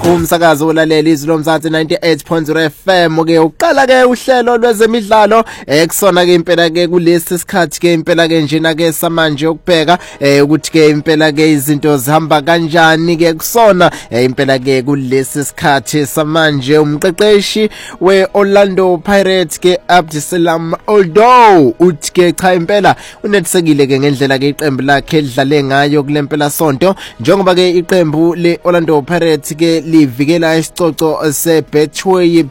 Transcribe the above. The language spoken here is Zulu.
Umsakazo olaleli izwi lomzansi 98.0 FM ke uqala ke uhlelo lwezemidlalo kusona ke impela ke kulesi sikhathi ke impela ke njena ke samanje yokubheka ukuthi ke impela ke izinto zihamba kanjani ke kusona impela ke kulesi sikhathi samanje umqeqeshi weOrlando Pirates ke Abdisalam Oldo uthi ke cha impela unetsekile ke ngendlela ke iqembu lakhe lidlale ngayo kulempela sonto njengoba ke iqembu leOrlando Pirates ke livikela isicoco seBetway